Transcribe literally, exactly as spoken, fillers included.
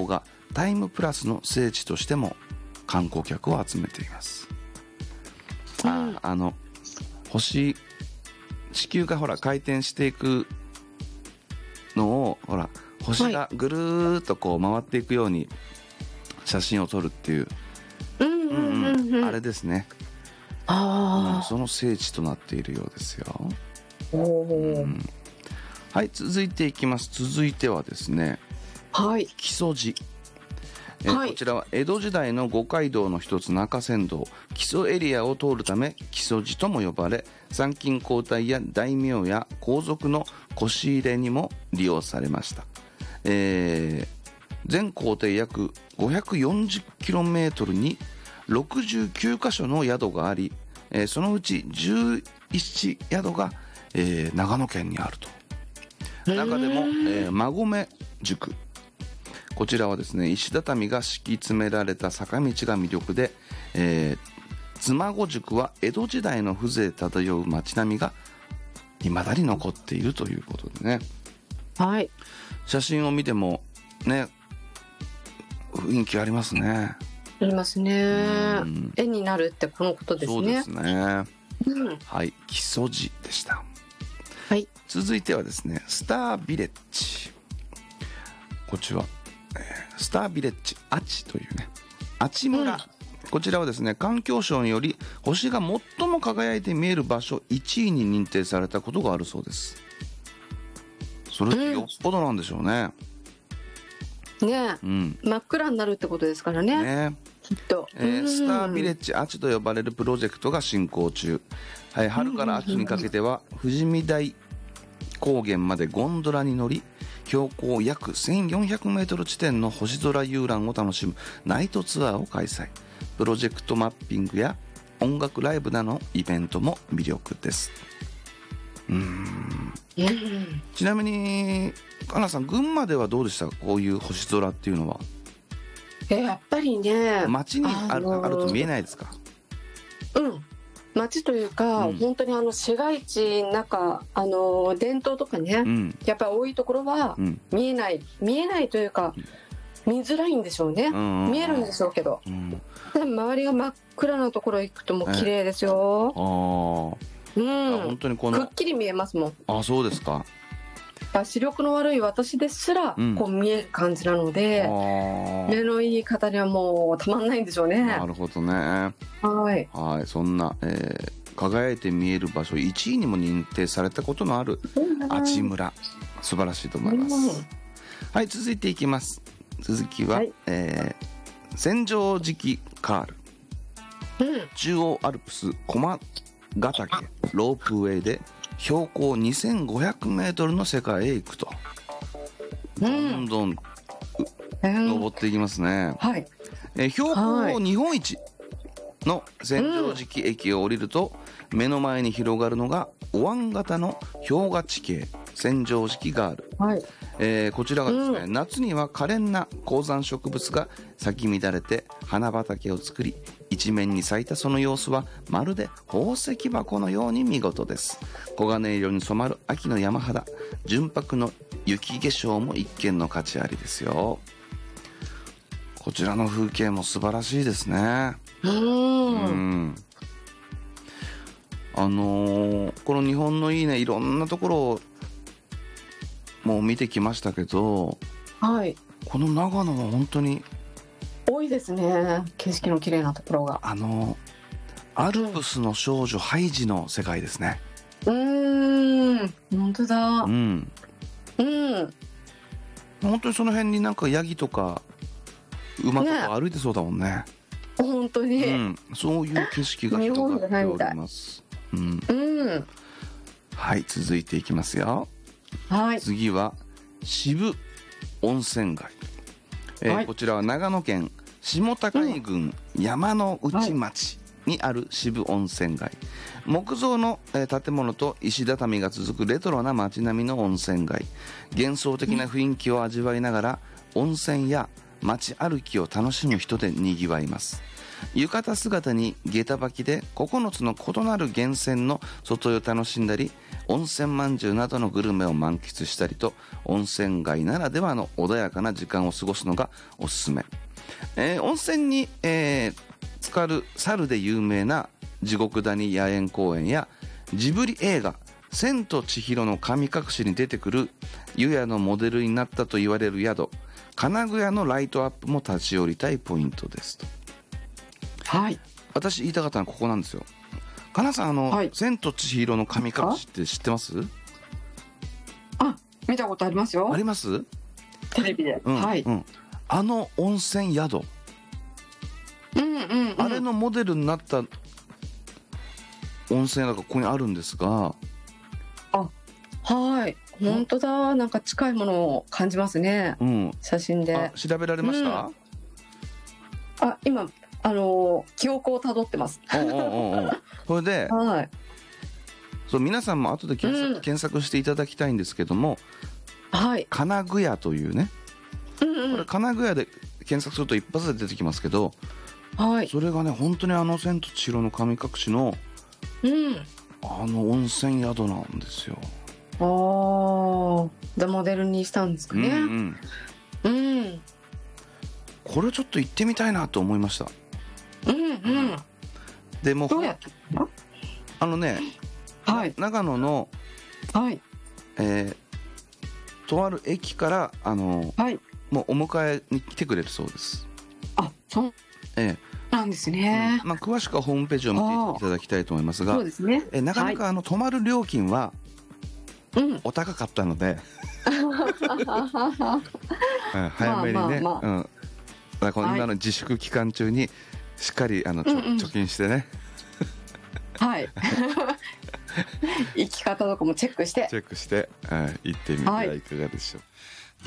がタイムプラスの聖地としても観光客を集めています。うん、あ, あの星地球がほら回転していくのをほら星がぐるーっとこう回っていくように写真を撮るっていう、あれですね。あ、うん、その聖地となっているようですよ。お、うん、はい、続いていきます。続いてはですね、 はい、 木曽路。え、はい、こちらは江戸時代の五街道の一つ中山道木曽エリアを通るため木曽路とも呼ばれ、参勤交代や大名や皇族の輿入れにも利用されました。えー、全行程約 ごひゃくよんじゅっキロメートル にろくじゅうきゅうかしょの宿があり、えー、そのうちじゅういち宿が、えー、長野県にあると。中でも、えー、馬込宿、こちらはですね、石畳が敷き詰められた坂道が魅力で、えー、妻籠宿は江戸時代の風情漂う街並みが未だに残っているということでね。 はい。 写真を見てもね、雰囲気ありますね。 ありますね。絵になるってこのことですね。 そうですね。 うん、 はい、木曽路でした。 はい。 続いてはですね、スタービレッジ。こちらは、えー、スタービレッジ阿智というね、阿智村、うん、こちらはですね、環境省により星が最も輝いて見える場所いちいに認定されたことがあるそうです。それってよっぽどなんでしょうね。 ねえ、うん、真っ暗になるってことですからね。 ね、 きっと、 えー、スタービレッジ阿智と呼ばれるプロジェクトが進行中。はい、春から秋にかけては富士見台高原までゴンドラに乗り、標高約せんよんひゃくメートル地点の星空遊覧を楽しむナイトツアーを開催。プロジェクトマッピングや音楽ライブなどのイベントも魅力です。うーん、ちなみにかなさん、群馬ではどうでしたか、こういう星空っていうのは。 えやっぱりね、 街にある、あのー、あると見えないですか。 うん、街というか、うん、本当にあの市街地の中、あの伝統とかね、うん、やっぱり多いところは見えない、うん、見えないというか、うん、見づらいんでしょうね、うん、見えるんでしょうけど、うん、で周りが真っ暗なところ行くともう綺麗ですよ。 えー、あうん、本当にこのくっきり見えますもん。 あ、そうですか。 視力の悪い私ですらこう見える感じなので、うん、目のいい方にはもうたまんないんでしょうね。 なるほどね。はい、はい、そんな、えー、輝いて見える場所いちいにも認定されたことのある阿智村、素晴らしいと思います。うん、はい、続いていきます。続きは、はい、えー、千畳敷カール、うん、中央アルプス駒ヶ岳ロープウェイで標高にせんごひゃくメートルの世界へ行くと、どんどん、うん、登っていきますね。はい、え標高日本一の千畳敷駅を降りると、うん、目の前に広がるのがお椀型の氷河地形千畳敷ガール、はい、えー、こちらがですね、うん、夏には可憐な高山植物が咲き乱れて花畑を作り、一面に咲いたその様子はまるで宝石箱のように見事です。黄金色に染まる秋の山肌、純白の雪化粧も一見の価値ありですよ。こちらの風景も素晴らしいですね。うん、あのー、この日本のいいね、いろんなところをもう見てきましたけど、はい、この長野は本当に多いですね、景色の綺麗なところが。 あのアルプスの少女ハイジの世界ですね。 うーん、本当だ。うんうん、本当にその辺になんかヤギとか馬とか歩いてそうだもんね。ね、 本当に、 うん、そういう景色が広がっております。うん、うん、はい、続いていきますよ。はい、次は渋温泉街、えーはい、こちらは長野県下高井郡山の内町にある渋温泉街、木造の、えー、建物と石畳が続くレトロな街並みの温泉街、幻想的な雰囲気を味わいながら温泉や街歩きを楽しむ人でにぎわいます。 浴衣姿に下駄履きでここのつの異なる源泉の外湯を楽しんだり、温泉まんじゅうなどのグルメを満喫したりと、温泉街ならではの穏やかな時間を過ごすのがおすすめ。えー、温泉に、えー、浸かる猿で有名な地獄谷野猿公園や、ジブリ映画千と千尋の神隠しに出てくる湯屋のモデルになったと言われる宿、金具屋のライトアップも立ち寄りたいポイントですと。 はい、 私言いたかったのはここなんですよ。かなさん、あの、はい、千と千尋の神隠しって知ってます？ あ、見たことありますよ。 あります？ テレビで、 うん、 はい、 うん、あの温泉宿、 うんうんうん、 あれのモデルになった温泉宿がここにあるんですが、 あ、はい、本当だ、なんか近いものを感じますね、うん、写真で。 あ、調べられました？うん、 あ、今あのー、記憶をたどってます。 おうおうおうおうそれで、 はい、 そう皆さんも後で検索、うん、検索していただきたいんですけども、 はい、 金具屋というね、うんうん、これ金具屋で検索すると一発で出てきますけど、はい、それがね本当にあの千と千尋の神隠しの、うん、あの温泉宿なんですよ。 ああ、でモデルにしたんですかね。うんうん、うん、 これちょっと行ってみたいなと思いました。 うんうん、 でもどうやってあのね、はい、長野の、はい、えー、とある駅からあの、はい、もうお迎えに来てくれるそうです。 あ、そう、 ええなんですね。 うん、まあ、詳しくはホームページを見ていただきたいと思いますが、 そうですね、 えなかなか、はい、あの泊まる料金は、うん、お高かったので、うん、早めにね、まあまあまあ、うん、だから今の自粛期間中にしっかりあの、うんうん、貯金してねはい生き方とかもチェックしてチェックして、はい、行ってみてはいかがでしょう。はい。